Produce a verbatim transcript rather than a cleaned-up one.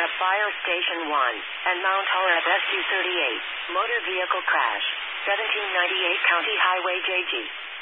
at Fire Station one and Mount Horeb S two thirty-eight. Motor vehicle crash. seventeen ninety-eight County Highway J G.